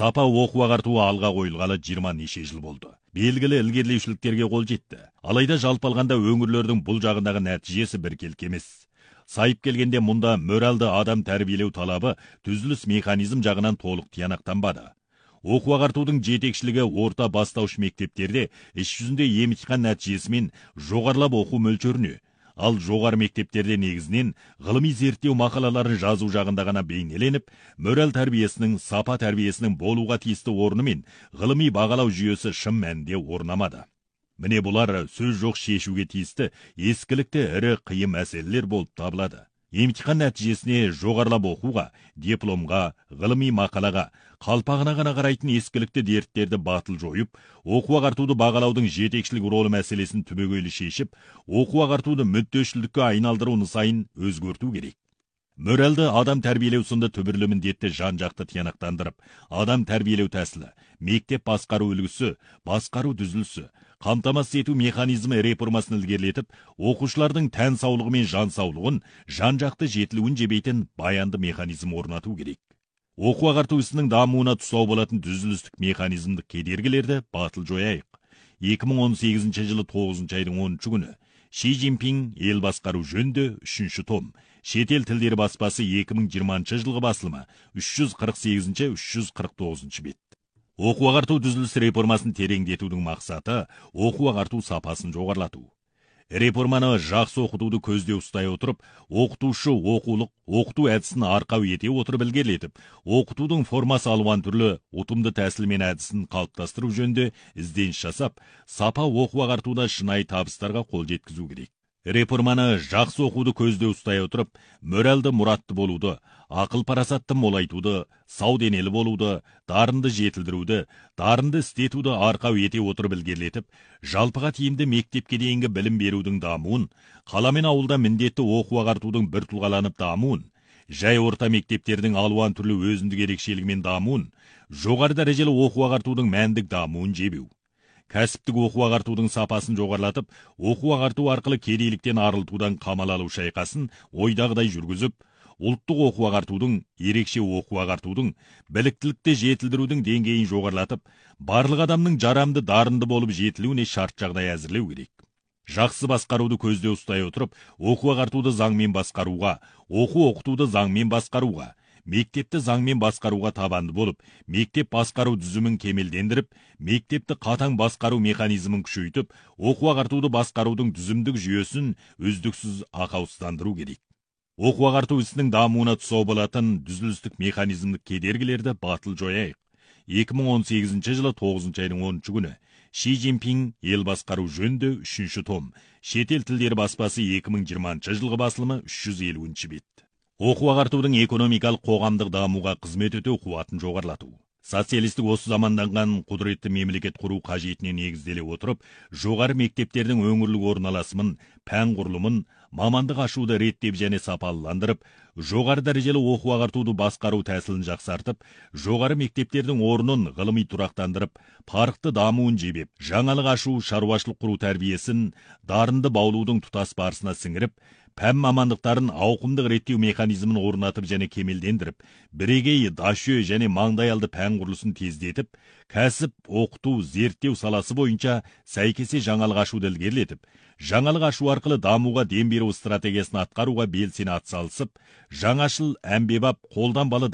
Сапа оқу ағартуы алға қойылғалы 20 неше жыл болды. Белгілі ілгерілеушіліктерге қол жетті. Алайда жалпы алғанда өңірлердің бұл жағындағы нәтижесі біркелкі емес. Сайып келгенде мұнда моральды адам тәрбиелеу талабы түзіліс механизм жағынан толық тиянақтанбады. Оқу ағартудың жетекшілігі орта бастауыш мектептерде іс жүзінде емтихан нәтижесімен жоғарылап оқу мөлшеріне, ал жоғары мектептерде негізінен ғылыми зерттеу мақалаларын жазу жағында ғана бейнеленіп, мораль тәрбиесінің, сапа тәрбиесінің болуға тиісті орны мен ғылыми бағалау жүйесі шын мәнінде орнамады. Міне бұлар сөз жоқ шешуге тиісті ескілікті ірі қиын мәселелер болып табылады. Емтихан нәтижесіне жоғарылап оқуға, дипломға, ғылыми мақалаға, қалпағына ғана қарайтын ескілікті дерттерді батыл жойып, оқу ағартуды бағалаудың жетекшілік ролі мәселесін түбегейлі шешіп, оқу ағартуды мүддешілдікке айналдыру нысайын өзгерту керек. Моральды адам тәрбиелеу сынды түбірлі міндетті жан-жақты тиянақтандырып, адам тәрбиелеу тәсілі, мектеп басқару үлгісі, басқару түзілісі, қамтамасыз ету механизмі реформасын ілгерілетіп, оқушылардың тән саулығы мен жан саулығын жан-жақты жетілуін жебейтін баянды механизм орнату керек. Оқу ағарту ісінің дамуына тұсау болатын түзілістік механизмдік кедергілерді батыл жояйық. 2018 жылы 9 айдың 10 күні Ши Цзиньпин ел басқару жөнінде 3-ші том, шетел тілдері баспасы 2020 жылғы басылымы 348-349 бет. Оқу ағарту түзіліс реформасын тереңдетудің мақсаты оқу ағарту сапасын жоғарлату. Реформаны жақсы оқытуды көзде ұстай отырып, оқытушы оқыту әдісін арқау ете отырып ілгерілетіп, оқытудың формасы алуан түрлі ұтымды тәсіл мен әдісін қалыптастыру жөнінде ізденіс жасап, сапа оқу ағартуда шынайы табыстарға қол жеткізу керек. Реформаны жақсы оқуды көзде ұстай отырып, моральды мұратты болуды, ақыл парасатты молайтуды, сау денелі болуды, дарынды жетілдіруді, дарынды істетуді арқау ете отырып ілгерілетіп, жалпыға тиімді мектепке дейінгі білім берудің дамуын, қала мен ауылда міндетті оқу ағартудың бір тұлғаланып дамуын, жай орта мектептердің алуан түрлі өзіндік ерекшелігімен дамуын, жоғары дәрежелі оқу ағартудың мәндік дамуын жебеу. Кәсіптік оқу ағартудың сапасын жоғарлатып, оқу ағарту арқылы кедейліктен арылтудан қамал алу шайқасын ойдағыдай жүргізіп, ұлттық оқу ағартудың, ерекше оқу ағартудың, біліктілікті жетілдірудің деңгейін жоғарлатып, барлық адамның жарамды дарынды болып жетілуіне шарт жағдай әзірлеу керек. Жақсы басқаруды көзде ұстай отырып, оқу ағартуды заңмен басқаруға, оқытуды заңмен басқаруға, мектепті заңмен басқаруға табанды болып, мектеп басқару түзімін кемелдендіріп, мектепті қатаң басқару механизмін күшейтіп, оқу ағартуды басқарудың түзімдік жүйесін үздіксіз ақаусыздандыру керек. Оқу ағарту ісінің дамуына тұсау болатын түзілістік механизмдік кедергілерді батыл жояйық. 2018 жылы 9 айдың 10 күні Ши Цзиньпин ел басқару жөнінде 3-ші том, шетел тілдері баспасы 2020 жылғы басылымы 350 бет. Оқу ағартудың экономикалық қоғамдық дамуға қызмет ету қуатын жоғарлату. Социалистік осы заманданған құдіретті мемлекет құру қажетіне негізделе отырып, жоғары мектептердің өңірлік орналасымын, пән құрылымын, мамандық ашуды реттеп және сапалыландырып, жоғары дәрежелі оқу ағартуды басқару тәсілін жақсартып, жоғары мектептердің орнын ғылыми тұрақтандырып, парықты дамуын жебеп, жаңалық ашу, шаруашылық құру тәрбиесін, дарынды баулудың тұтас барысына сіңіріп, пән мамандықтарын ауқымдық реттеу механизмін орнатып және кемелдендіріп, бірегей дашө және маңдайалды пән құрылысын тездетіп, кәсіп, оқыту, зерттеу саласы бойынша сәйкесе жаңалық ашуды ілгерілетіп, жаңалық ашу арқылы дамуға дем беру стратегиясын атқаруға белсене атсалысып, жаңашыл, әмбебап, қолданбалы